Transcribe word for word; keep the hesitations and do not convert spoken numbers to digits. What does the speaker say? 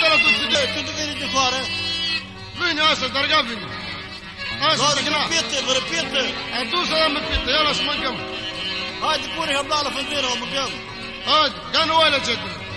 la tu de Tu te veni de fora. vine asta, darga vine. Asta Doar te gna. repete, vă repete. Adus la mă pite, ia la să mâncăm. Haide, pune habla la fântână, o mâncăm. Haide, gana oile cetul.